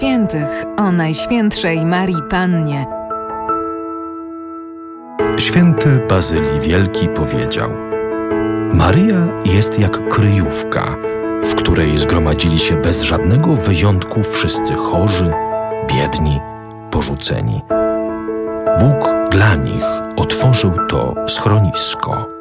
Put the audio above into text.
świętych o Najświętszej Marii Pannie. Święty Bazylii Wielki powiedział: Maryja jest jak kryjówka, w której zgromadzili się bez żadnego wyjątku wszyscy chorzy, biedni, porzuceni. Bóg dla nich otworzył to schronisko.